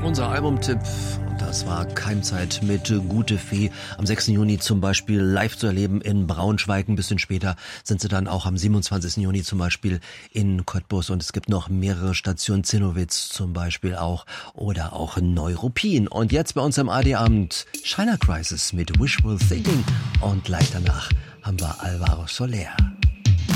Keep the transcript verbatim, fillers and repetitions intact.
Unser Albumtipp, und das war Keimzeit mit Gute Fee. Am sechsten Juni zum Beispiel live zu erleben in Braunschweig. Ein bisschen später sind sie dann auch am siebenundzwanzigsten Juni zum Beispiel in Cottbus. Und es gibt noch mehrere Stationen, Zinnowitz zum Beispiel auch oder auch Neuruppin. Und jetzt bei uns im A D-Abend China Crisis mit Wishful Thinking. Und gleich danach haben wir Alvaro Soler.